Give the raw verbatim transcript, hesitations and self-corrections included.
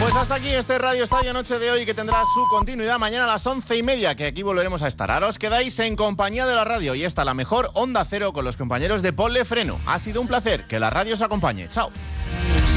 Pues hasta aquí este Radio Estadio Noche de hoy, que tendrá su continuidad mañana a las once y media, que aquí volveremos a estar. Ahora os quedáis en compañía de la radio y esta la mejor Onda Cero con los compañeros de Ponle Freno. Ha sido un placer, que la radio os acompañe. Chao.